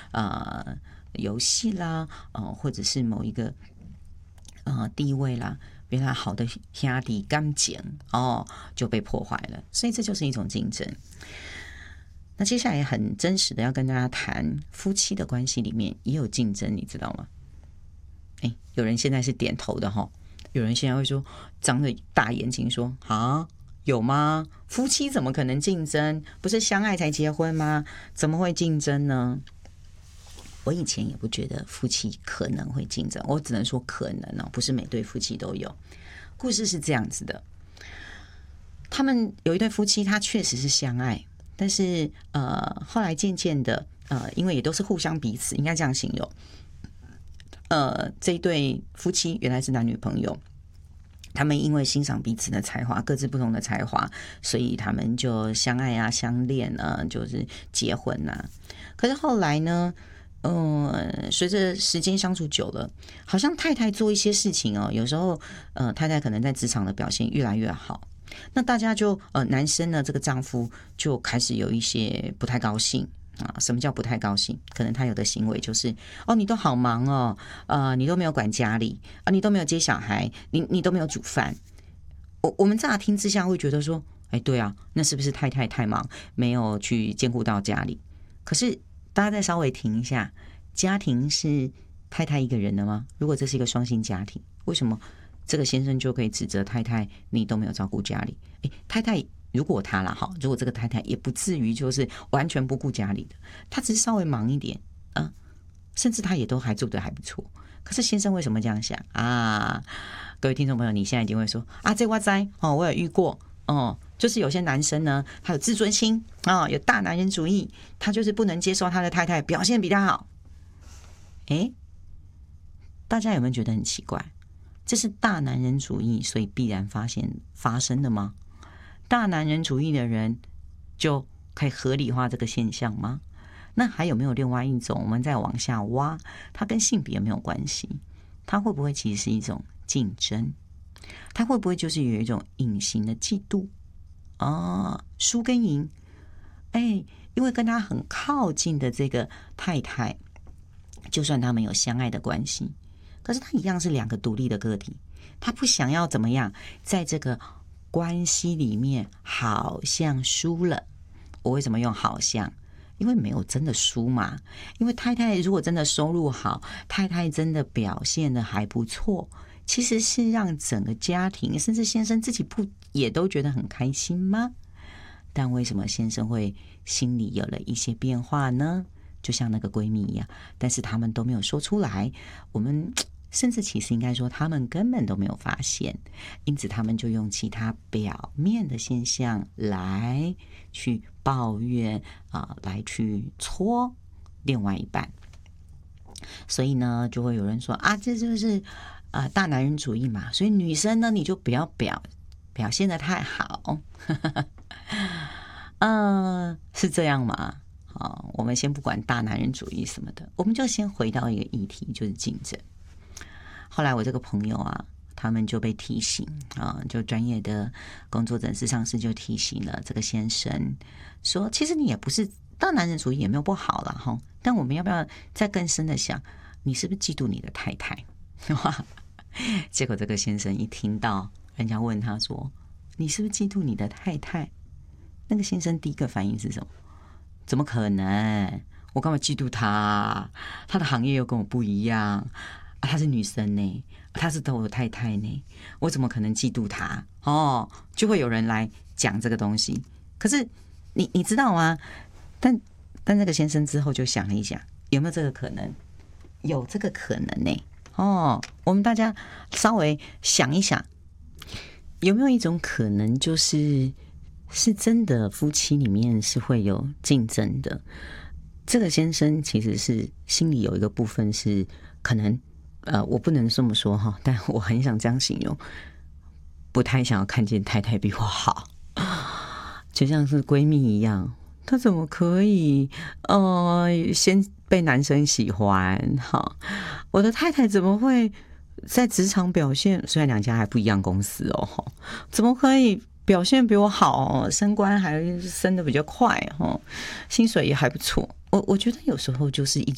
游戏啦，或者是某一个地位啦，原来好的兄弟感情就被破坏了，所以这就是一种竞争。那接下来很真实的要跟大家谈，夫妻的关系里面也有竞争，你知道吗？有人现在是点头的哈，有人现在会说张着大眼睛说啊，有吗？夫妻怎么可能竞争？不是相爱才结婚吗？怎么会竞争呢？我以前也不觉得夫妻可能会竞争，我只能说可能不是每对夫妻都有。故事是这样子的，他们有一对夫妻，他确实是相爱，但是后来渐渐的因为也都是互相彼此，应该这样形容。这一对夫妻原来是男女朋友，他们因为欣赏彼此的才华，各自不同的才华，所以他们就相爱啊、相恋啊，就是结婚啊。可是后来呢，随着时间相处久了，好像太太做一些事情有时候太太可能在职场的表现越来越好，那大家就男生呢，这个丈夫就开始有一些不太高兴。什么叫不太高兴？可能他有的行为就是你都好忙你都没有管家里你都没有接小孩，你都没有煮饭。我们乍听之下会觉得说，对啊，那是不是太太太忙，没有去兼顾到家里？可是大家再稍微停一下，家庭是太太一个人的吗？如果这是一个双薪家庭，为什么这个先生就可以指责太太你都没有照顾家里？太太如果他啦哈，如果这个太太也不至于就是完全不顾家里的，他只是稍微忙一点甚至他也都还做得还不错。可是先生为什么这样想啊？各位听众朋友，你现在一定会说这我知我有遇过就是有些男生呢，他有自尊心有大男人主义，他就是不能接受他的太太表现比他好。大家有没有觉得很奇怪？这是大男人主义所以必然发生的吗？大男人主义的人就可以合理化这个现象吗？那还有没有另外一种，我们再往下挖，它跟性别有没有关系？它会不会其实是一种竞争？它会不会就是有一种隐形的嫉妒输跟赢？因为跟他很靠近的这个太太，就算他们有相爱的关系，可是他一样是两个独立的个体，他不想要怎么样在这个关系里面好像输了。我为什么用好像？因为没有真的输嘛。因为太太如果真的收入好，太太真的表现的还不错，其实是让整个家庭甚至先生自己不也都觉得很开心吗？但为什么先生会心里有了一些变化呢？就像那个闺蜜一样，但是他们都没有说出来，我们甚至其实应该说他们根本都没有发现，因此他们就用其他表面的现象来去抱怨来去戳另外一半。所以呢就会有人说这就是大男人主义嘛，所以女生呢你就不要表现得太好是这样吗？我们先不管大男人主义什么的，我们就先回到一个议题，就是竞争。后来我这个朋友他们就被提醒就专业的工作人士上司就提醒了这个先生说，其实你也不是大男人主义，也没有不好啦但我们要不要再更深的想，你是不是嫉妒你的太太？结果这个先生一听到人家问他说，你是不是嫉妒你的太太？那个先生第一个反应是什么？怎么可能？我干嘛嫉妒他？他的行业又跟我不一样她是女生呢，她是我太太呢，我怎么可能嫉妒她？就会有人来讲这个东西。可是你知道吗？但那个先生之后就想了一想，有没有这个可能？有这个可能呢。我们大家稍微想一想，有没有一种可能，是真的夫妻里面是会有竞争的？这个先生其实是心里有一个部分是可能我不能这么说但我很想这样形容，不太想要看见太太比我好，就像是闺蜜一样，她怎么可以先被男生喜欢我的太太怎么会在职场表现，虽然两家还不一样公司怎么可以表现比我好，升官还升得比较快薪水也还不错。我觉得有时候就是一